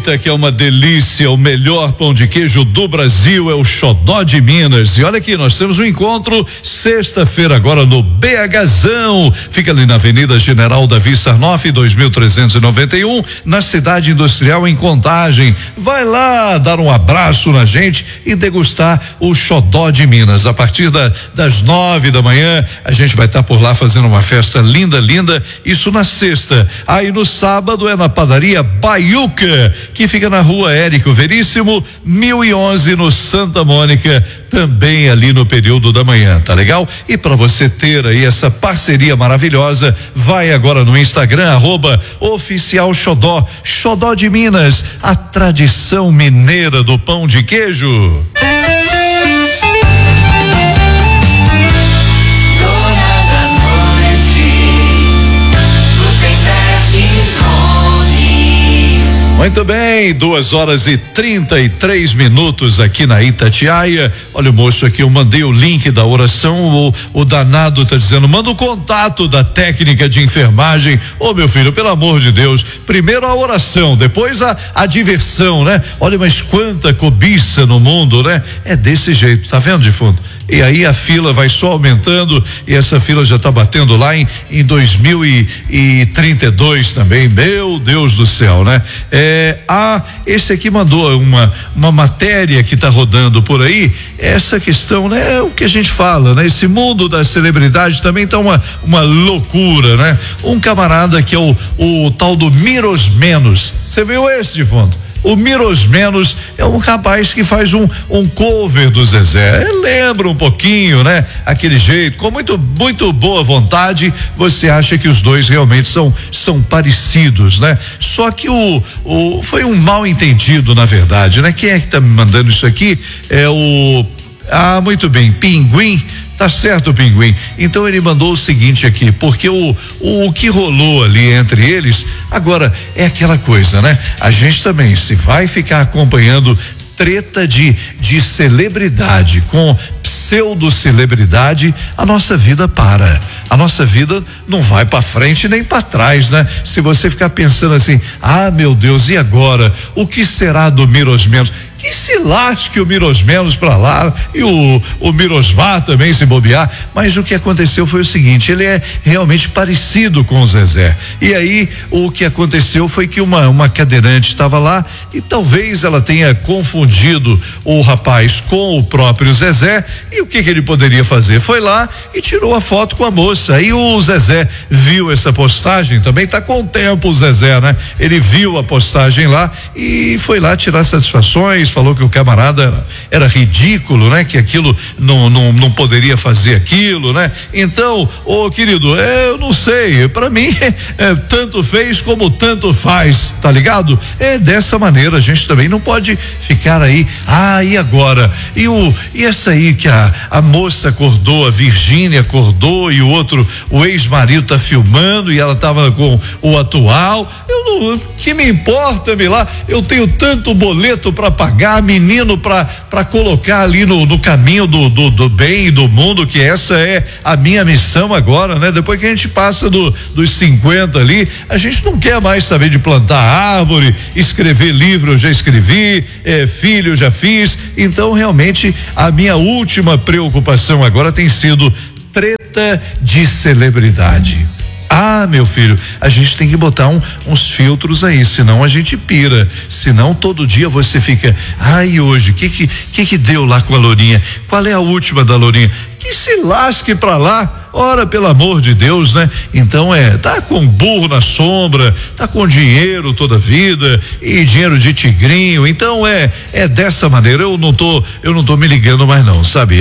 Eita, que é uma delícia, o melhor pão de queijo do Brasil é o Xodó de Minas. E olha aqui, nós temos um encontro sexta-feira agora no BHzão. Fica ali na Avenida General Davi Sarnoff, 2391, na Cidade Industrial em Contagem. Vai lá dar um abraço na gente e degustar o Xodó de Minas. A partir das 9 da manhã, a gente vai estar por lá fazendo uma festa linda, linda. Isso na sexta. Aí no sábado é na padaria Baiuca, que fica na rua Érico Veríssimo, 1011, no Santa Mônica, também ali no período da manhã, tá legal? E para você ter aí essa parceria maravilhosa, vai agora no Instagram, @oficial Xodó, Xodó de Minas, a tradição mineira do pão de queijo. Muito bem, 2h33 aqui na Itatiaia. Olha o moço aqui, eu mandei o link da oração, o danado tá dizendo, manda o contato da técnica de enfermagem. Ô meu filho, pelo amor de Deus, primeiro a oração, depois a diversão, né? Olha, mas quanta cobiça no mundo, né? É desse jeito, tá vendo de fundo? E aí a fila vai só aumentando e essa fila já tá batendo lá em 2032 também, meu Deus do céu, né? Esse aqui mandou uma matéria que tá rodando por aí, essa questão, né? O que a gente fala, né? Esse mundo da celebridade também tá uma loucura, né? Um camarada que é o tal do Mirosmenos, você viu esse de fundo? O Mirosmenos é um rapaz que faz um cover do Zezé. Lembra um pouquinho, né? Aquele jeito, com muito boa vontade, você acha que os dois realmente são parecidos, né? Só que foi um mal entendido, na verdade, né? Quem é que tá me mandando isso aqui? Muito bem, Pinguim. Tá certo, Pinguim. Então ele mandou o seguinte aqui, porque o que rolou ali entre eles, agora é aquela coisa, né? A gente também, se vai ficar acompanhando treta de celebridade com pseudo-celebridade, a nossa vida para. A nossa vida não vai para frente nem para trás, né? Se você ficar pensando assim, meu Deus, e agora? O que será do Mirosmenos? Que se lasque o Mirosmenos pra lá e o Mirosmar também, se bobear. Mas o que aconteceu foi o seguinte, ele é realmente parecido com o Zezé. E aí o que aconteceu foi que uma cadeirante estava lá e talvez ela tenha confundido o rapaz com o próprio Zezé. E o que ele poderia fazer? Foi lá e tirou a foto com a moça. Aí o Zezé viu essa postagem, também tá com o tempo o Zezé, né? Ele viu a postagem lá e foi lá tirar satisfações, falou que o camarada era ridículo, né? Que aquilo não poderia fazer aquilo, né? Então, querido, eu não sei, pra mim tanto fez como tanto faz, tá ligado? É dessa maneira, a gente também não pode ficar aí, e agora? E essa aí que a moça acordou, a Virgínia acordou e o ex-marido tá filmando e ela tava com o atual, que me importa, lá, eu tenho tanto boleto pra pagar, menino pra colocar ali no caminho do bem e do mundo, que essa é a minha missão agora, né? Depois que a gente passa dos 50 ali, a gente não quer mais saber de plantar árvore, escrever livro, eu já escrevi, filho, já fiz. Então realmente a minha última preocupação agora tem sido treta de celebridade. Meu filho, a gente tem que botar uns filtros aí, senão a gente pira, senão todo dia você fica, e hoje, que deu lá com a Lourinha? Qual é a última da Lourinha? Que se lasque pra lá. Ora, pelo amor de Deus, né? Então tá com burro na sombra, tá com dinheiro toda a vida e dinheiro de tigrinho, então é dessa maneira, eu não tô me ligando mais não, sabe?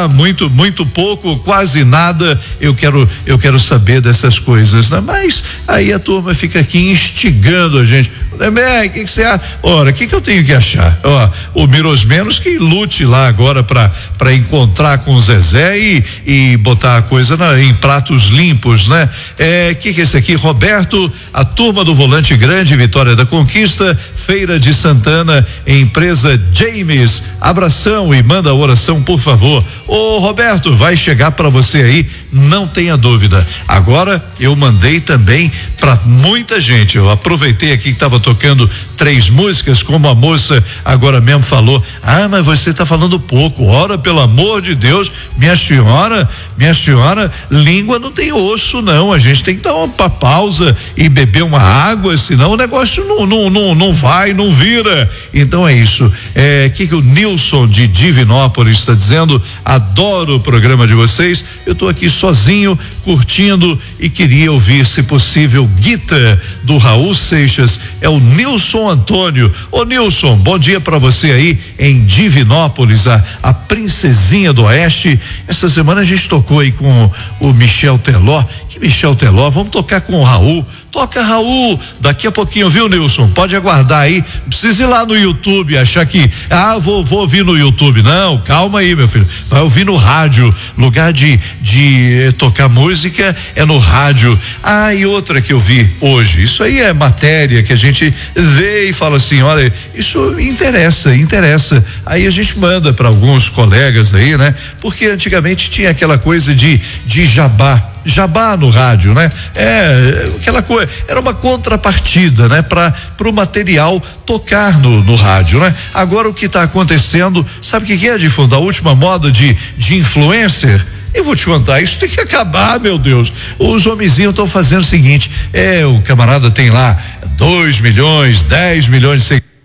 Muito pouco, quase nada, eu quero saber dessas coisas, né? Mas aí a turma fica aqui instigando a gente, o que você acha? Ora, o que eu tenho que achar? O Mirosmenos que lute lá agora pra encontrar com o Zezé né? E botar a coisa em pratos limpos, né? Que é esse aqui? Roberto, a turma do Volante Grande, Vitória da Conquista, Feira de Santana, empresa James, abração e manda a oração, por favor. Ô Roberto, vai chegar para você aí, não tenha dúvida. Agora eu mandei também para muita gente, eu aproveitei aqui que estava tocando 3 músicas, como a moça agora mesmo falou, mas você está falando pouco, ora pelo amor de Deus, minha senhora, língua não tem osso não, a gente tem que dar uma pausa e beber uma água, senão o negócio não vai, não vira. Então é isso. Que o Nilson de Divinópolis está dizendo? Adoro o programa de vocês. Eu estou aqui sozinho, curtindo e queria ouvir, se possível, Guita do Raul Seixas. É o Nilson Antônio. Ô Nilson, bom dia para você aí em Divinópolis, a princesinha do Oeste. Essa semana a gente tocou aí com o Michel Teló. Que Michel Teló? Vamos tocar com o Raul. Toca, Raul, daqui a pouquinho, viu, Nilson? Pode aguardar aí, não precisa ir lá no YouTube, achar que, vou ouvir no YouTube, não, calma aí, meu filho, vai ouvir no rádio, lugar de tocar música é no rádio. E outra que eu vi hoje, isso aí é matéria que a gente vê e fala assim, olha, isso interessa, aí a gente manda para alguns colegas aí, né? Porque antigamente tinha aquela coisa de jabá no rádio, né? Aquela coisa, era uma contrapartida, né? Para o material tocar no rádio, né? Agora o que está acontecendo, sabe o que é, Difundo? A última moda de influencer. Eu vou te contar, isso tem que acabar, meu Deus. Os homenzinhos estão fazendo o seguinte, o camarada tem lá 2 milhões, 10 milhões de seguidores.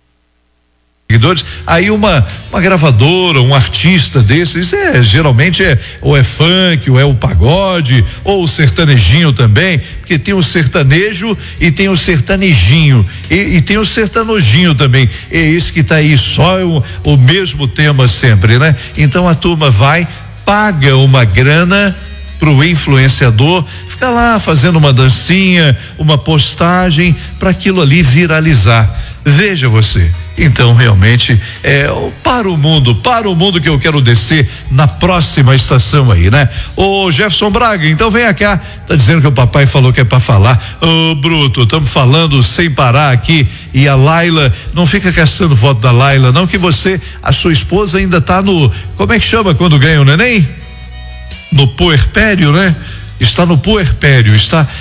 Aí uma gravadora, um artista desses, geralmente ou é funk, ou é o pagode, ou o sertanejinho também, porque tem o sertanejo e tem o sertanejinho e tem o sertanojinho também, é esse que tá aí, só o mesmo tema sempre, né? Então a turma paga uma grana pro influenciador, fica lá fazendo uma dancinha, uma postagem para aquilo ali viralizar. Veja você. Então realmente para o mundo que eu quero descer na próxima estação aí, né? Ô Jefferson Braga, então venha cá, tá dizendo que o papai falou que é para falar. Ô Bruto, estamos falando sem parar aqui, e a Laila, não fica caçando voto da Laila não, que a sua esposa ainda tá como é que chama quando ganha o neném? No puerpério, né? Está no puerpério,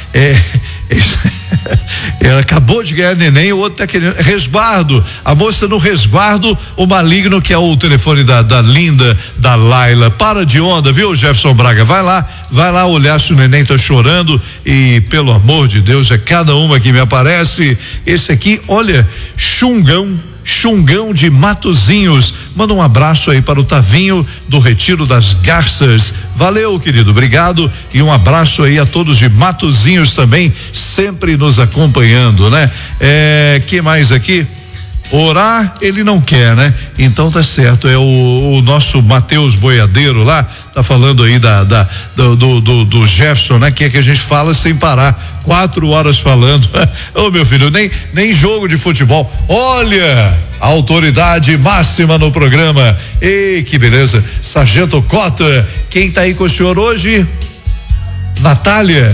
ela acabou de ganhar neném, o outro está querendo resguardo, a moça no resguardo, o maligno que é o telefone da linda, da Laila. Para de onda, viu, Jefferson Braga? Vai lá olhar se o neném tá chorando e, pelo amor de Deus, é cada uma que me aparece. Esse aqui, olha, Xungão de Matozinhos, manda um abraço aí para o Tavinho do Retiro das Garças. Valeu, querido, obrigado, e um abraço aí a todos de Matozinhos também, sempre nos acompanhando, né? Que mais aqui? Orar ele não quer, né? Então tá certo, é o nosso Mateus Boiadeiro lá, tá falando aí do Jefferson, né? Que é que a gente fala sem parar, 4 horas falando. Ô meu filho, nem jogo de futebol, olha, a autoridade máxima no programa, ei, que beleza. Sargento Cota, quem tá aí com o senhor hoje? Natália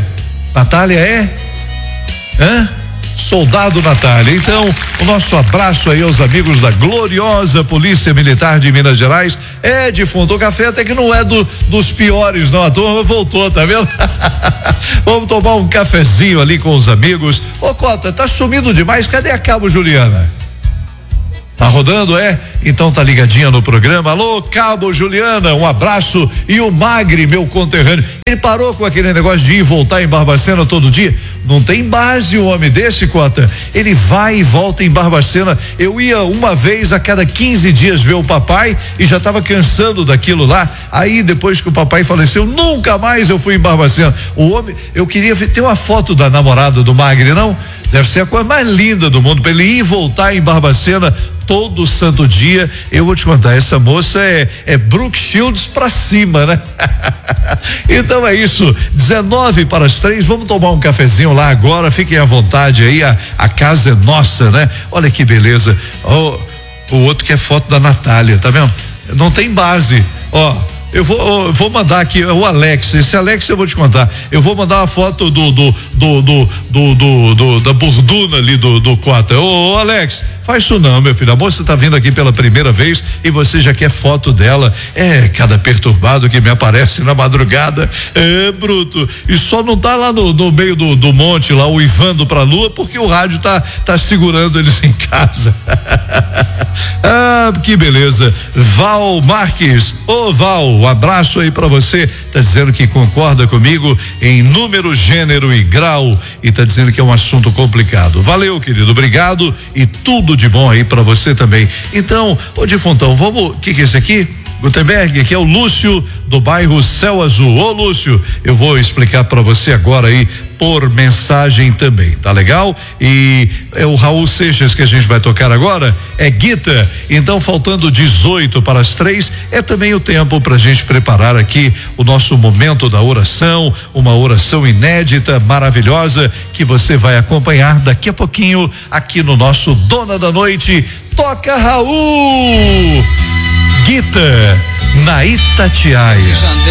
Soldado Natália. Então, o nosso abraço aí aos amigos da gloriosa Polícia Militar de Minas Gerais. Difundo, o café até que não é dos piores, não. A turma voltou, tá vendo? Vamos tomar um cafezinho ali com os amigos. Ô Cota, tá sumindo demais, cadê a Cabo Juliana? Tá rodando, Então tá ligadinha no programa. Alô, Cabo Juliana, um abraço. E o Magre, meu conterrâneo, ele parou com aquele negócio de ir e voltar em Barbacena todo dia. Não tem base um homem desse, Cota. Ele vai e volta em Barbacena. Eu ia uma vez a cada 15 dias ver o papai e já tava cansando daquilo lá. Aí depois que o papai faleceu, nunca mais eu fui em Barbacena. O homem, eu queria ter uma foto da namorada do Magre, não? Deve ser a coisa mais linda do mundo, para ele ir e voltar em Barbacena todo santo dia. Eu vou te contar, essa moça é Brooke Shields pra cima, né? Então é isso, 2:50, vamos tomar um cafezinho lá agora, fiquem à vontade aí, a casa é nossa, né? Olha que beleza. O outro que é foto da Natália, tá vendo? Não tem base, eu vou mandar aqui, o Alex, esse Alex eu vou te contar, eu vou mandar uma foto da burduna ali do Cota. Ô Alex, faz isso não, meu filho, a moça tá vindo aqui pela primeira vez e você já quer foto dela, cada perturbado que me aparece na madrugada, bruto, e só não tá lá no meio do monte lá, uivando pra lua, porque o rádio tá segurando eles em casa. Que beleza. Val Marques, Val, um abraço aí pra você, tá dizendo que concorda comigo em número, gênero e grau e tá dizendo que é um assunto complicado. Valeu, querido, obrigado e tudo de bom aí pra você também. Então, ô Difuntão, vamos, o que é esse aqui? Gutenberg, que é o Lúcio do bairro Céu Azul. Ô Lúcio, eu vou explicar para você agora aí por mensagem também, tá legal? E é o Raul Seixas que a gente vai tocar agora, é Guita. Então, faltando 18 para as 3, é também o tempo pra gente preparar aqui o nosso momento da oração, uma oração inédita, maravilhosa, que você vai acompanhar daqui a pouquinho aqui no nosso Dona da Noite. Toca, Raul! Guita, na Itatiaia.